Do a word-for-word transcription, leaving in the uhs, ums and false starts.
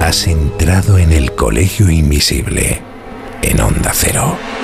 Has entrado en el Colegio Invisible, en Onda Cero.